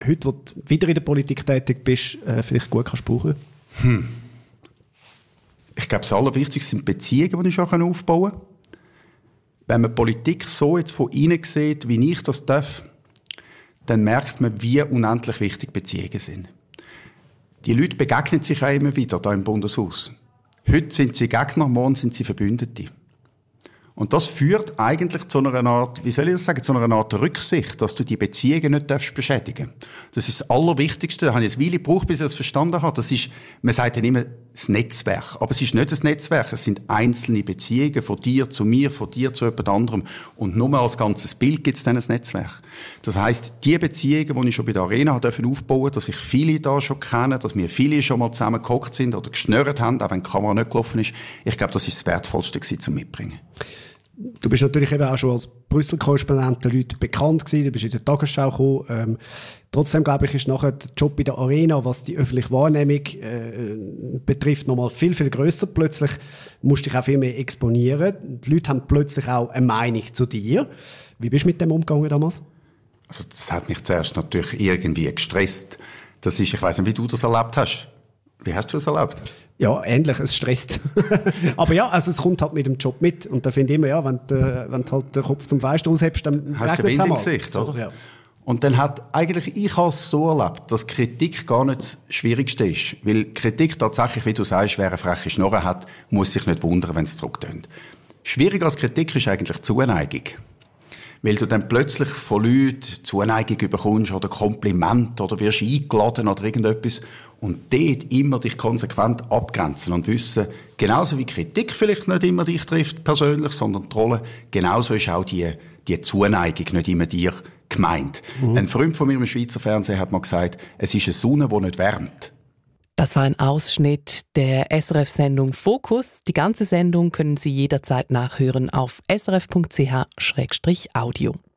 heute, wo du wieder in der Politik tätig bist, vielleicht gut kannst brauchen? Ich glaube, das Allerwichtigste sind Beziehungen, die ich schon aufbauen kann. Wenn man Politik so jetzt von innen sieht, wie ich das darf, dann merkt man, wie unendlich wichtig Beziehungen sind. Die Leute begegnen sich auch immer wieder da im Bundeshaus. Heute sind sie Gegner, morgen sind sie Verbündete. Und das führt eigentlich zu einer Art, wie soll ich das sagen, zu einer Art Rücksicht, dass du die Beziehungen nicht beschädigen darfst. Das ist das Allerwichtigste. Da habe ich eine Weile gebraucht, bis ich das verstanden habe. Das ist, man sagt ja immer, das Netzwerk. Aber es ist nicht das Netzwerk. Es sind einzelne Beziehungen von dir zu mir, von dir zu jemand anderem. Und nur als ganzes Bild gibt es dann ein Netzwerk. Das heisst, die Beziehungen, die ich schon bei der Arena aufbauen durfte, dass ich viele da schon kenne, dass wir viele schon mal zusammen gehockt sind oder geschnurrt haben, auch wenn die Kamera nicht gelaufen ist. Ich glaube, das ist das Wertvollste gewesen, zum Mitbringen. Du bist natürlich eben auch schon als Brüssel-Korrespondent den Leuten bekannt gewesen, du bist in der Tagesschau gekommen. Trotzdem, glaube ich, ist nachher der Job bei der Arena, was die öffentliche Wahrnehmung betrifft, nochmal viel, viel grösser. Plötzlich musst du dich auch viel mehr exponieren. Die Leute haben plötzlich auch eine Meinung zu dir. Wie bist du mit dem umgegangen damals? Also das hat mich zuerst natürlich irgendwie gestresst. Das ist, ich weiss nicht, wie du das erlebt hast. Wie hast du das erlebt? Ja, ähnlich, es stresst. Aber ja, also es kommt halt mit dem Job mit. Und da finde ich immer, ja, wenn du halt den Kopf zum Fenster aushebst, dann hast du den Wind im Gesicht, oder? So, ja. Und dann hat eigentlich, ich habe es so erlebt, dass Kritik gar nicht das Schwierigste ist. Weil Kritik tatsächlich, wie du sagst, wer eine freche Schnorre hat, muss sich nicht wundern, wenn es zurücktönt. Schwieriger als Kritik ist eigentlich Zuneigung. Weil du dann plötzlich von Leuten Zuneigung bekommst oder Kompliment oder wirst eingeladen oder irgendetwas und dort immer dich konsequent abgrenzen und wissen, genauso wie Kritik vielleicht nicht immer dich trifft persönlich, sondern die Rolle, genauso ist auch die Zuneigung nicht immer dir gemeint. Ein Freund von mir im Schweizer Fernsehen hat mal gesagt, es ist eine Sonne, die nicht wärmt. Das war ein Ausschnitt der SRF-Sendung Fokus. Die ganze Sendung können Sie jederzeit nachhören auf srf.ch/audio.